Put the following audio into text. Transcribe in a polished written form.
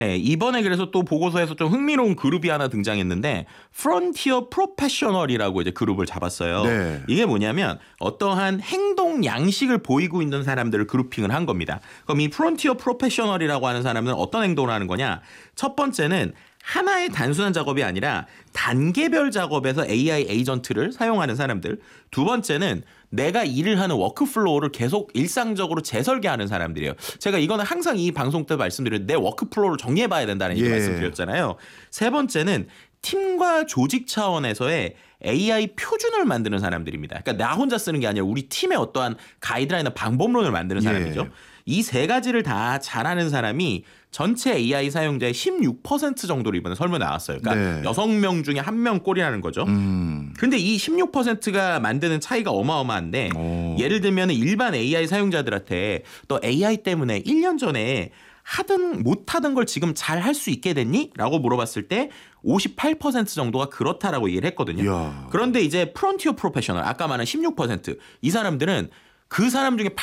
네, 이번에 그래서 또 보고서에서 좀 흥미로운 그룹이 하나 등장했는데 프론티어 프로페셔널이라고 이제 그룹을 잡았어요. 네. 이게 뭐냐면 어떠한 행동 양식을 보이고 있는 사람들을 그룹핑을 한 겁니다. 그럼 이 프론티어 프로페셔널이라고 하는 사람은 어떤 행동을 하는 거냐? 첫 번째는 하나의 단순한 작업이 아니라 단계별 작업에서 AI 에이전트를 사용하는 사람들. 두 번째는 내가 일을 하는 워크플로우를 계속 일상적으로 재설계하는 사람들이에요. 제가 이거는 항상 이 방송 때 말씀드렸는데 내 워크플로우를 정리해봐야 된다는 얘기 말씀드렸잖아요. 세 번째는 팀과 조직 차원에서의 AI 표준을 만드는 사람들입니다. 그러니까 나 혼자 쓰는 게 아니라 우리 팀의 어떠한 가이드라인이나 방법론을 만드는 사람이죠. 이 세 가지를 다 잘하는 사람이 전체 AI 사용자의 16% 정도로 이번에 설문에 나왔어요. 그러니까 6명 중에 1명 꼴이라는 거죠. 근데 이 16%가 만드는 차이가 어마어마한데 예를 들면 일반 AI 사용자들한테 너 AI 때문에 1년 전에 하든 못하던 걸 지금 잘 할 수 있게 됐니? 라고 물어봤을 때 58% 정도가 그렇다라고 얘기를 했거든요. 이야. 그런데 이제 프론티어 프로페셔널 아까 말한 16% 이 사람들은 그 사람 중에